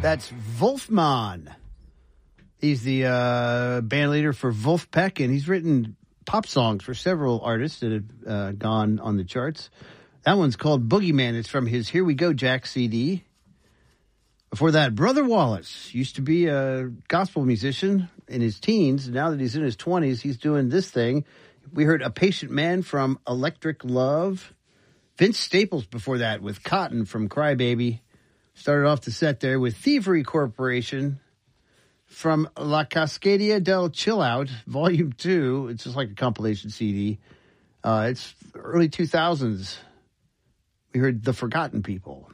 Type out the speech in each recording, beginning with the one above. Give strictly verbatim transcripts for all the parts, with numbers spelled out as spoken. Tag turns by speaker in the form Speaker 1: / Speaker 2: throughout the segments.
Speaker 1: That's Wolfman. He's the uh, band leader for Wolfpack, and he's written pop songs for several artists that have uh, gone on the charts. That one's called Boogeyman. It's from his Here We Go, Jack C D. Before that, Brother Wallace used to be a gospel musician in his teens. Now that he's in his twenties, he's doing this thing. We heard A Patient Man from Electric Love. Vince Staples before that with Cotton from Crybaby. Started off the set there with Thievery Corporation from La Cascadia del Chill Out, Volume two. It's just like a compilation C D. Uh, it's early two thousands. We heard The Forgotten People.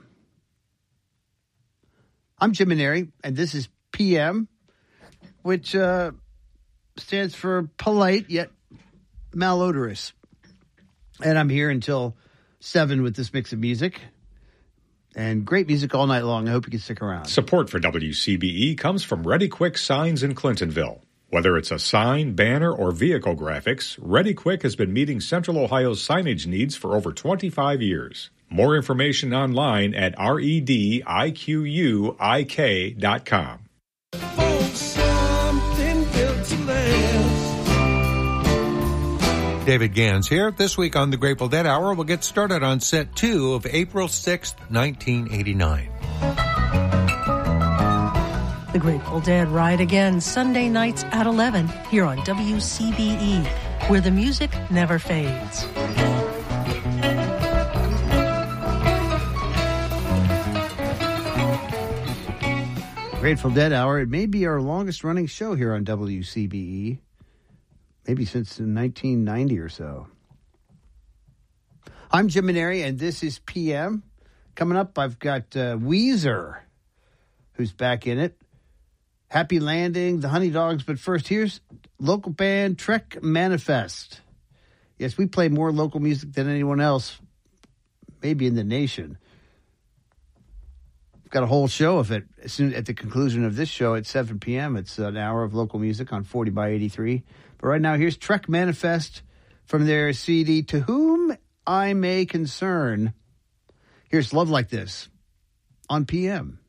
Speaker 1: I'm Jim Maneri, and this is P M, which uh, stands for polite yet malodorous. And I'm here until seven with this mix of music. And great music all night long. I hope you can stick around.
Speaker 2: Support for W C B E comes from Ready Quick Signs in Clintonville. Whether it's a sign, banner, or vehicle graphics, Ready Quick has been meeting Central Ohio's signage needs for over twenty-five years. More information online at rediquiuk dot com.
Speaker 3: David Gans here. This week on the Grateful Dead Hour, we'll get started on set two of April sixth, nineteen eighty-nine.
Speaker 4: The Grateful Dead ride again Sunday nights at eleven here on W C B E, where the music never fades.
Speaker 1: Grateful Dead Hour. It may be our longest running show here on W C B E. Maybe since nineteen ninety or so. I'm Jim Maneri, and this is P M. Coming up, I've got uh, Weezer, who's back in it. Happy Landing, the Honey Dogs. But first, here's local band Trek Manifest. Yes, we play more local music than anyone else, maybe in the nation. We've got a whole show of it. As soon at the conclusion of this show at seven p.m., it's an hour of local music on forty by eighty-three. But right now, here's Trek Manifest from their C D, To Whom I May Concern. Here's Love Like This on P M.